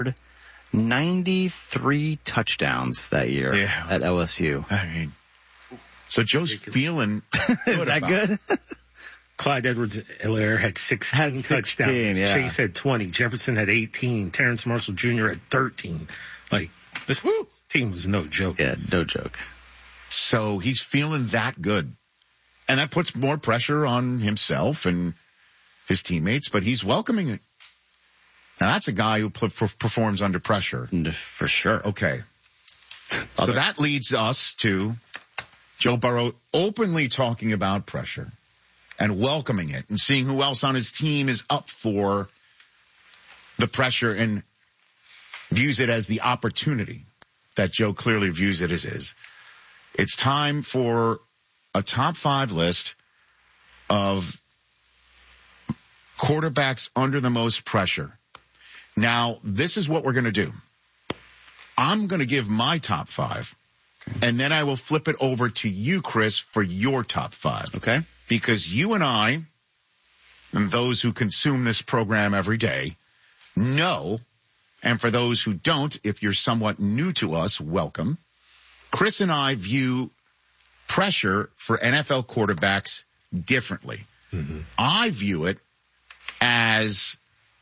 93 touchdowns that year at LSU. I mean, so Joe's feeling Is that good? Clyde Edwards-Helaire had 16 touchdowns. Yeah. Chase had 20. Jefferson had 18. Terrence Marshall Jr. had 13. Like, this team was no joke. Yeah, no joke. So he's feeling that good. And that puts more pressure on himself and his teammates, but he's welcoming it. Now, that's a guy who performs under pressure. For sure. Okay. So that leads us to Joe Burrow openly talking about pressure and welcoming it and seeing who else on his team is up for the pressure and views it as the opportunity that Joe clearly views it as is. It's time for a top 5 list of quarterbacks under the most pressure. Now, this is what we're going to do. I'm going to give my top 5, and then I will flip it over to you, Chris, for your top 5. Okay. Because you and I, and those who consume this program every day, know, and for those who don't, if you're somewhat new to us, welcome. Chris and I view pressure for NFL quarterbacks differently. Mm-hmm. I view it as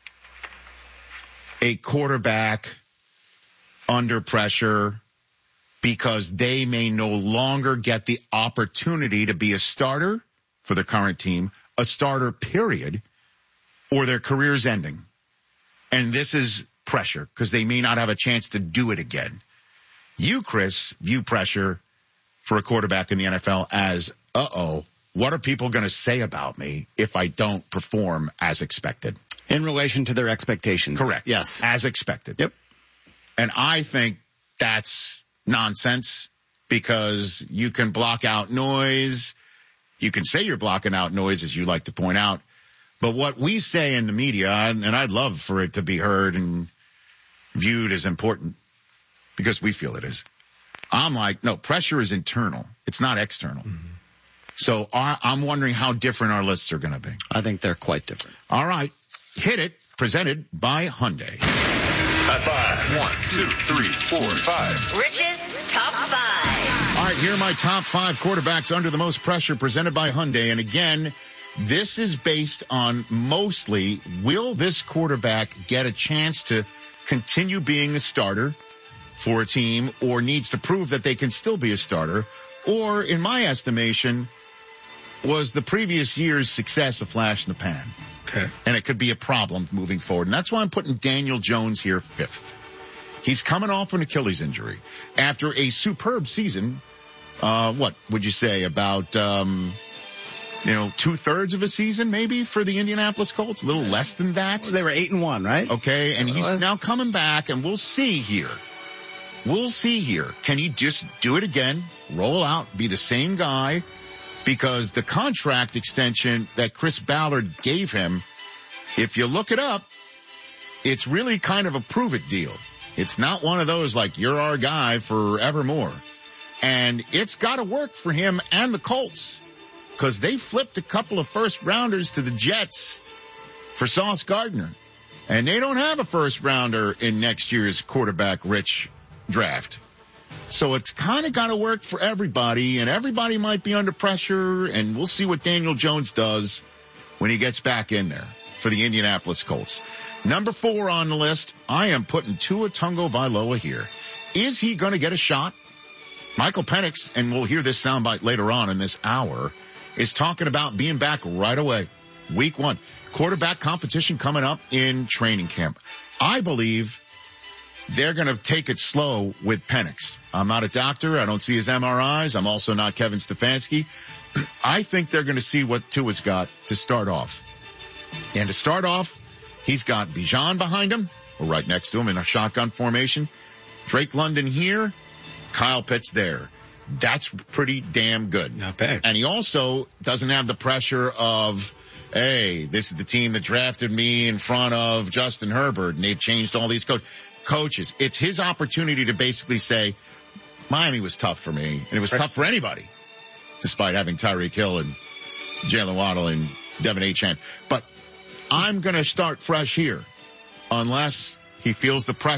a quarterback under pressure because they may no longer get the opportunity to be a starter for the current team, a starter period, or their career's ending. And this is pressure because they may not have a chance to do it again. You, Chris, view pressure for a quarterback in the NFL as, what are people going to say about me if I don't perform as expected? In relation to their expectations. Correct. Yes. As expected. Yep. And I think that's nonsense because you can block out noise. You can say you're blocking out noise, as you like to point out. But what we say in the media, and I'd love for it to be heard and viewed as important because we feel it is. I'm like, no, pressure is internal. It's not external. Mm-hmm. So I'm wondering how different our lists are going to be. I think they're quite different. All right. Hit it. Presented by Hyundai. High 5. 1, 2, 3, 4, 5. Rich's Top 5. All right, here are my top 5 quarterbacks under the most pressure presented by Hyundai. And again, this is based on mostly, will this quarterback get a chance to continue being a starter for a team or needs to prove that they can still be a starter? Or, in my estimation, was the previous year's success a flash in the pan? Okay. And it could be a problem moving forward. And that's why I'm putting Daniel Jones here 5th. He's coming off an Achilles injury after a superb season. What would you say about, 2/3 of a season maybe for the Indianapolis Colts? A little less than that. Well, they were 8-1, right? Okay. And he's now coming back and we'll see here. Can he just do it again? Roll out, be the same guy? Because the contract extension that Chris Ballard gave him, if you look it up, it's really kind of a prove it deal. It's not one of those like you're our guy forevermore. And it's got to work for him and the Colts because they flipped a couple of first rounders to the Jets for Sauce Gardner. And they don't have a first rounder in next year's quarterback rich draft. So it's kind of got to work for everybody, and everybody might be under pressure, and we'll see what Daniel Jones does when he gets back in there for the Indianapolis Colts. Number 4 on the list, I am putting Tua Tagovailoa here. Is he going to get a shot? Michael Penix, and we'll hear this soundbite later on in this hour, is talking about being back right away. Week 1. Quarterback competition coming up in training camp. I believe they're going to take it slow with Penix. I'm not a doctor. I don't see his MRIs. I'm also not Kevin Stefanski. I think they're going to see what Tua's got to start off. And to start off, he's got Bijan behind him, or right next to him in a shotgun formation. Drake London here, Kyle Pitts there. That's pretty damn good. Not bad. And he also doesn't have the pressure of, hey, this is the team that drafted me in front of Justin Herbert, and they've changed all these coaches. It's his opportunity to basically say, Miami was tough for me, and it was tough for anybody, despite having Tyreek Hill and Jalen Waddle and Devin Achane. But I'm going to start fresh here, unless he feels the pressure.